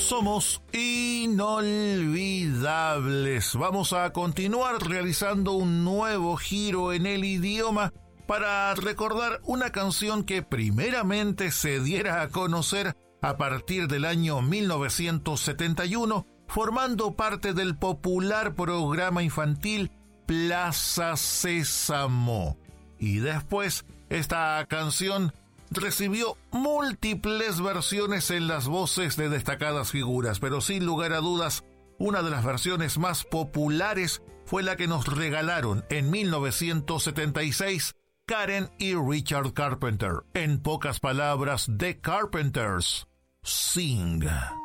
Somos inolvidables. Vamos a continuar realizando un nuevo giro en el idioma para recordar una canción que primeramente se diera a conocer a partir del año 1971, formando parte del popular programa infantil Plaza Sésamo. Y después, esta canción recibió múltiples versiones en las voces de destacadas figuras, pero sin lugar a dudas, una de las versiones más populares fue la que nos regalaron en 1976 Karen y Richard Carpenter. En pocas palabras, The Carpenters, Sing.